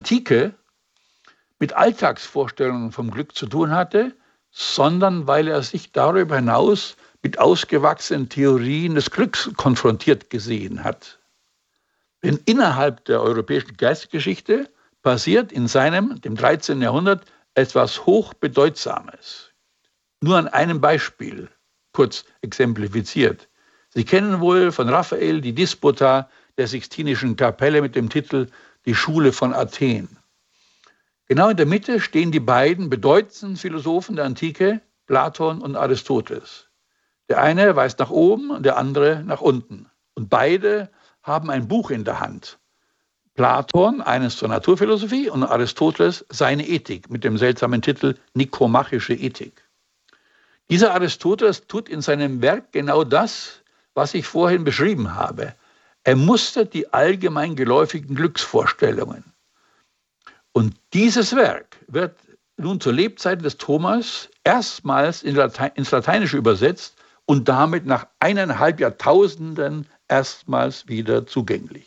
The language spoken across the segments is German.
Antike mit Alltagsvorstellungen vom Glück zu tun hatte, sondern weil er sich darüber hinaus mit ausgewachsenen Theorien des Glücks konfrontiert gesehen hat. Denn innerhalb der europäischen Geistesgeschichte passiert in dem 13. Jahrhundert, etwas Hochbedeutsames. Nur an einem Beispiel, kurz exemplifiziert. Sie kennen wohl von Raphael die Disputa der Sixtinischen Kapelle mit dem Titel Die Schule von Athen. Genau in der Mitte stehen die beiden bedeutendsten Philosophen der Antike, Platon und Aristoteles. Der eine weist nach oben und der andere nach unten. Und beide haben ein Buch in der Hand. Platon eines zur Naturphilosophie und Aristoteles seine Ethik mit dem seltsamen Titel Nikomachische Ethik. Dieser Aristoteles tut in seinem Werk genau das, was ich vorhin beschrieben habe. Er mustert die allgemein geläufigen Glücksvorstellungen. Und dieses Werk wird nun zur Lebzeit des Thomas erstmals ins Lateinische übersetzt und damit nach 1,5 Jahrtausenden erstmals wieder zugänglich.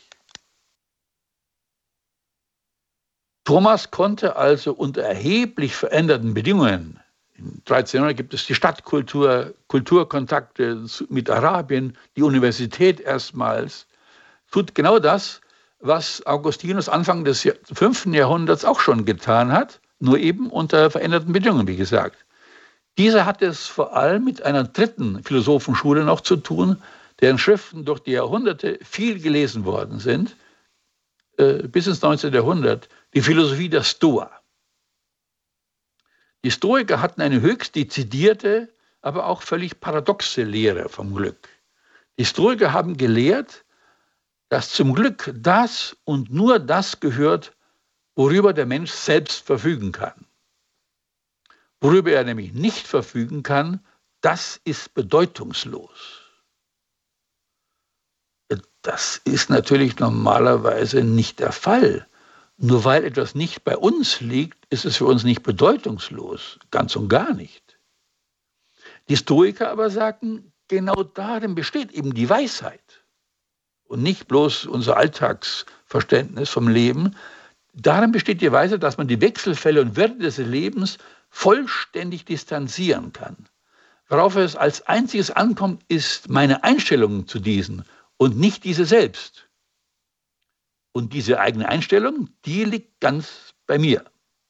Thomas konnte also unter erheblich veränderten Bedingungen, im 13. Jahrhundert gibt es die Stadtkultur, Kulturkontakte mit Arabien, die Universität erstmals, tut genau das, was Augustinus Anfang des 5. Jahrhunderts auch schon getan hat, nur eben unter veränderten Bedingungen, wie gesagt. Dieser hat es vor allem mit einer dritten Philosophenschule noch zu tun, deren Schriften durch die Jahrhunderte viel gelesen worden sind, bis ins 19. Jahrhundert, die Philosophie der Stoa. Die Stoiker hatten eine höchst dezidierte, aber auch völlig paradoxe Lehre vom Glück. Die Stoiker haben gelehrt, dass zum Glück das und nur das gehört, worüber der Mensch selbst verfügen kann. Worüber er nämlich nicht verfügen kann, das ist bedeutungslos. Das ist natürlich normalerweise nicht der Fall. Nur weil etwas nicht bei uns liegt, ist es für uns nicht bedeutungslos, ganz und gar nicht. Die Stoiker aber sagten, genau darin besteht eben die Weisheit. Und nicht bloß unser Alltagsverständnis vom Leben. Darin besteht die Weisheit, dass man die Wechselfälle und Werte des Lebens vollständig distanzieren kann. Worauf es als einziges ankommt, ist meine Einstellung zu diesen und nicht diese selbst. Und diese eigene Einstellung, die liegt ganz bei mir.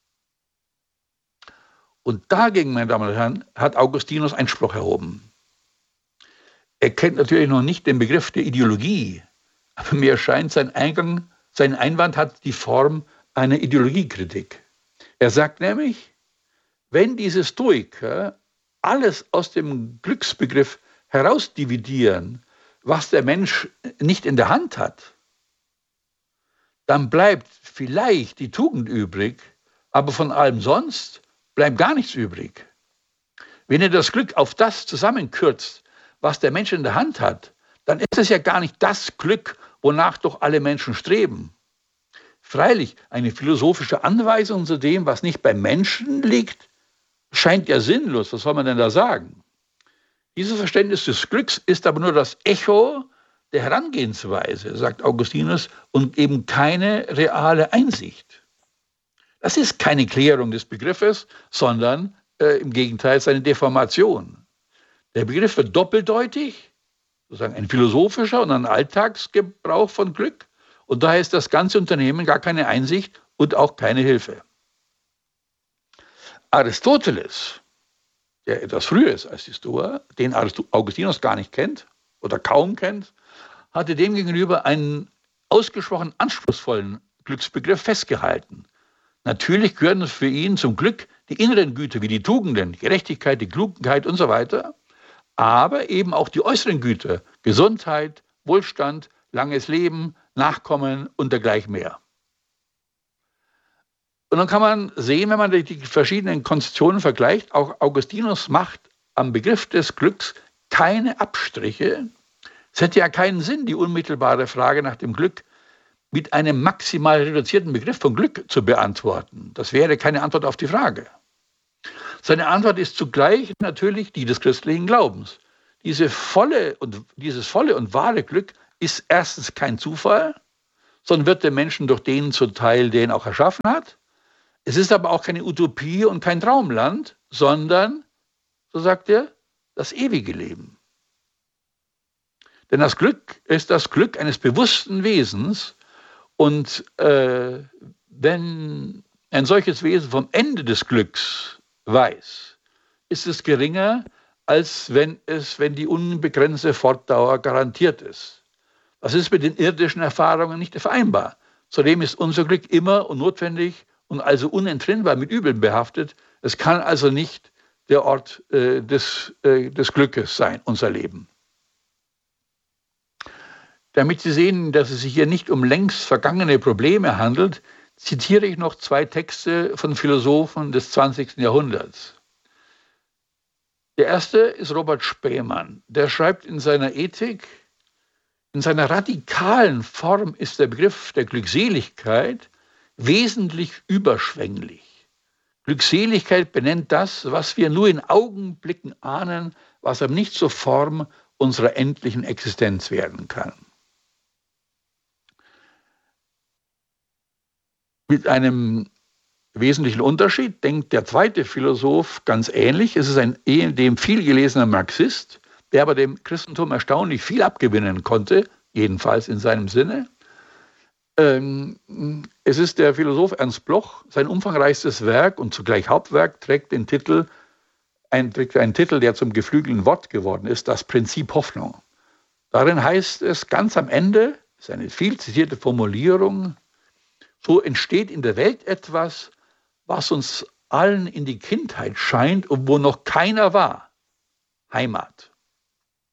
Und dagegen, meine Damen und Herren, hat Augustinus Einspruch erhoben. Er kennt natürlich noch nicht den Begriff der Ideologie, aber mir erscheint, sein Einwand hat die Form einer Ideologiekritik. Er sagt nämlich, wenn diese Stoiker alles aus dem Glücksbegriff herausdividieren, was der Mensch nicht in der Hand hat, dann bleibt vielleicht die Tugend übrig, aber von allem sonst bleibt gar nichts übrig. Wenn ihr das Glück auf das zusammenkürzt, was der Mensch in der Hand hat, dann ist es ja gar nicht das Glück, wonach doch alle Menschen streben. Freilich, eine philosophische Anweisung zu dem, was nicht beim Menschen liegt, scheint ja sinnlos. Was soll man denn da sagen? Dieses Verständnis des Glücks ist aber nur das Echo der Herangehensweise, sagt Augustinus, und eben keine reale Einsicht. Das ist keine Klärung des Begriffes, sondern im Gegenteil seine Deformation. Der Begriff wird doppeldeutig, sozusagen ein philosophischer und ein Alltagsgebrauch von Glück, und daher ist das ganze Unternehmen gar keine Einsicht und auch keine Hilfe. Aristoteles, der etwas früher ist als die Stoa, den Augustinus gar nicht kennt oder kaum kennt, hatte demgegenüber einen ausgesprochen anspruchsvollen Glücksbegriff festgehalten. Natürlich gehören für ihn zum Glück die inneren Güter wie die Tugenden, die Gerechtigkeit, die Klugheit und so weiter, aber eben auch die äußeren Güter, Gesundheit, Wohlstand, langes Leben, Nachkommen und dergleichen mehr. Und dann kann man sehen, wenn man die verschiedenen Konzeptionen vergleicht, auch Augustinus macht am Begriff des Glücks keine Abstriche. Es hätte ja keinen Sinn, die unmittelbare Frage nach dem Glück mit einem maximal reduzierten Begriff von Glück zu beantworten. Das wäre keine Antwort auf die Frage. Seine Antwort ist zugleich natürlich die des christlichen Glaubens. Dieses volle und wahre Glück ist erstens kein Zufall, sondern wird dem Menschen durch den zuteil, der ihn auch erschaffen hat. Es ist aber auch keine Utopie und kein Traumland, sondern, so sagt er, das ewige Leben. Denn das Glück ist das Glück eines bewussten Wesens. Und wenn ein solches Wesen vom Ende des Glücks weiß, ist es geringer, als wenn die unbegrenzte Fortdauer garantiert ist. Das ist mit den irdischen Erfahrungen nicht vereinbar. Zudem ist unser Glück immer und notwendig und also unentrinnbar mit Übeln behaftet. Es kann also nicht der Ort des Glückes sein, unser Leben. Damit Sie sehen, dass es sich hier nicht um längst vergangene Probleme handelt, zitiere ich noch 2 Texte von Philosophen des 20. Jahrhunderts. Der erste ist Robert Spemann. Der schreibt in seiner Ethik: In seiner radikalen Form ist der Begriff der Glückseligkeit wesentlich überschwänglich. Glückseligkeit benennt das, was wir nur in Augenblicken ahnen, was aber nicht zur Form unserer endlichen Existenz werden kann. Mit einem wesentlichen Unterschied denkt der zweite Philosoph ganz ähnlich. Es ist ein ehedem vielgelesener Marxist, der aber dem Christentum erstaunlich viel abgewinnen konnte, jedenfalls in seinem Sinne. Es ist der Philosoph Ernst Bloch. Sein umfangreichstes Werk und zugleich Hauptwerk trägt einen Titel, der zum geflügelten Wort geworden ist, das Prinzip Hoffnung. Darin heißt es ganz am Ende, das ist eine viel zitierte Formulierung: So entsteht in der Welt etwas, was uns allen in die Kindheit scheint und wo noch keiner war: Heimat.